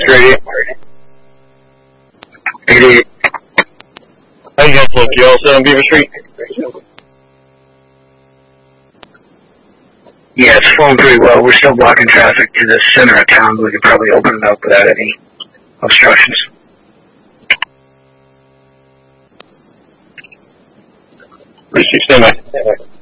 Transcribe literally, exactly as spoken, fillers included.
eighty-eight. eighty-eight. How you guys look? You all set on Beaver Street? Yeah, it's flowing pretty well. We're still blocking traffic to the center of town, but we could probably open it up without any obstructions. Appreciate you. Stand by.